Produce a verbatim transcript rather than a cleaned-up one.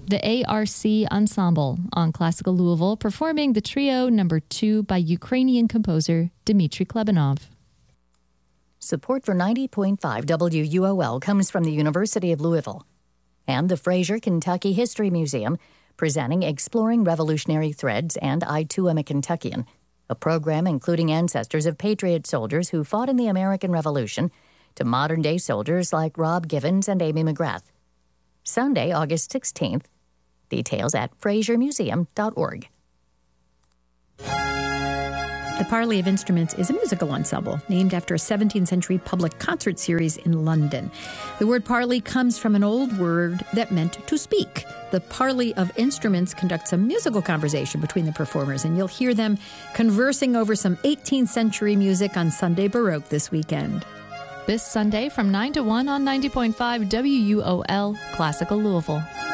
the A R C Ensemble on Classical Louisville, performing the trio number two by Ukrainian composer Dmitry Klebanov. Support for ninety point five W U O L comes from the University of Louisville and the Fraser Kentucky History Museum, presenting Exploring Revolutionary Threads and I Too Am a Kentuckian, a program including ancestors of patriot soldiers who fought in the American Revolution to modern-day soldiers like Rob Givens and Amy McGrath. Sunday, August sixteenth. Details at fraser museum dot org. The Parley of Instruments is a musical ensemble named after a seventeenth century public concert series in London. The word parley comes from an old word that meant to speak. The Parley of Instruments conducts a musical conversation between the performers, and you'll hear them conversing over some eighteenth century music on Sunday Baroque this weekend. This Sunday from nine to one on ninety point five W U O L Classical Louisville.